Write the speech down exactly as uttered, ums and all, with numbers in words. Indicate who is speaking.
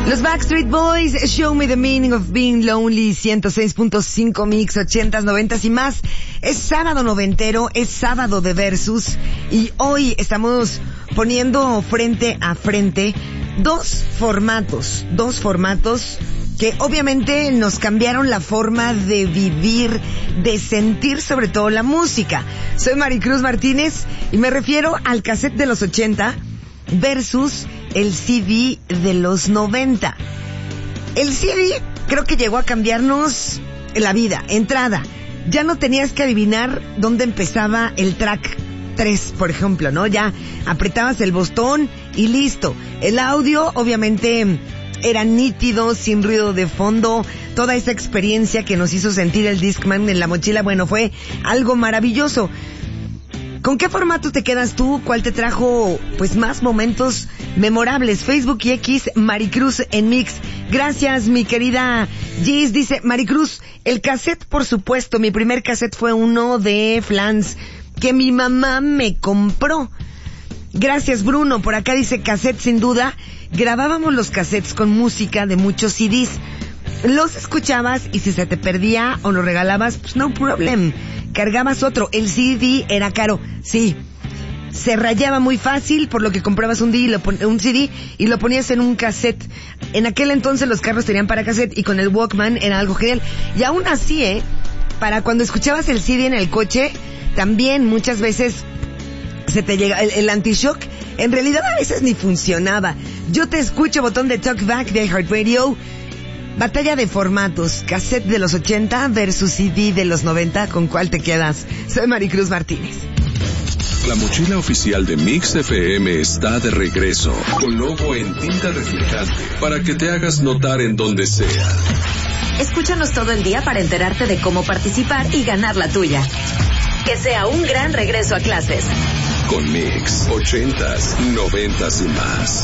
Speaker 1: Los Backstreet Boys, Show Me the Meaning of Being Lonely, ciento seis punto cinco mix, ochentas, noventas y más. Es sábado noventero, es sábado de Versus, y hoy estamos poniendo frente a frente dos formatos, dos formatos que obviamente nos cambiaron la forma de vivir, de sentir sobre todo la música. Soy Maricruz Martínez y me refiero al cassette de los ochenta versus el C D de los noventa. El C D creo que llegó a cambiarnos la vida. Entrada, ya no tenías que adivinar dónde empezaba el track tres, por ejemplo, ¿no? Ya apretabas el botón y listo. El audio obviamente era nítido, sin ruido de fondo. Toda esa experiencia que nos hizo sentir el Discman en la mochila, bueno, fue algo maravilloso. ¿Con qué formato te quedas tú? ¿Cuál te trajo, pues, más momentos memorables? Facebook y X, Maricruz en Mix. Gracias, mi querida Gis. Dice, Maricruz, el cassette, por supuesto. Mi primer cassette fue uno de Flans que mi mamá me compró. Gracias, Bruno. Por acá dice, cassette, sin duda. Grabábamos los cassettes con música de muchos C Ds. Los escuchabas y si se te perdía o lo regalabas, pues no problem. Cargabas otro. El C D era caro, sí. Se rayaba muy fácil, por lo que comprabas un, D y lo pon- un C D y lo ponías en un cassette. En aquel entonces los carros tenían para cassette y con el Walkman era algo genial. Y aún así, ¿eh? Para cuando escuchabas el C D en el coche, también muchas veces se te llega el, el anti-shock. En realidad a veces ni funcionaba. Yo te escucho, botón de Talkback de iHeartRadio. Batalla de formatos, cassette de los ochenta versus C D de los noventa, ¿con cuál te quedas? Soy Maricruz Martínez.
Speaker 2: La mochila oficial de Mix F M está de regreso, con logo en tinta reflejante, para que te hagas notar en donde sea.
Speaker 3: Escúchanos todo el día para enterarte de cómo participar y ganar la tuya. Que sea un gran regreso a clases.
Speaker 2: Con Mix, ochentas, noventas y más.